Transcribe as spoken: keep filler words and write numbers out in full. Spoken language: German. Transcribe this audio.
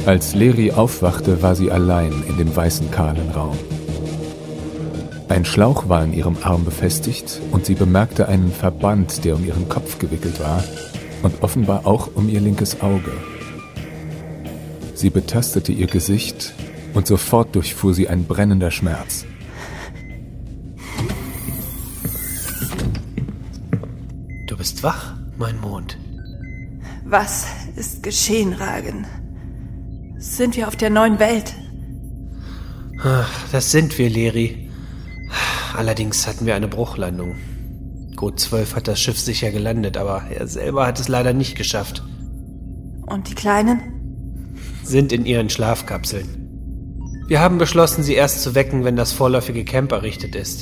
Als Leri aufwachte, war sie allein in dem weißen, kahlen Raum. Ein Schlauch war in ihrem Arm befestigt und sie bemerkte einen Verband, der um ihren Kopf gewickelt war und offenbar auch um ihr linkes Auge. Sie betastete ihr Gesicht und sofort durchfuhr sie ein brennender Schmerz. Du bist wach, mein Mond. Was ist geschehen, Ragen? Sind wir auf der neuen Welt? Ach, das sind wir, Leri. Allerdings hatten wir eine Bruchlandung. Code zwölf hat das Schiff sicher gelandet, aber er selber hat es leider nicht geschafft. Und die Kleinen? Sind in ihren Schlafkapseln. Wir haben beschlossen, sie erst zu wecken, wenn das vorläufige Camp errichtet ist.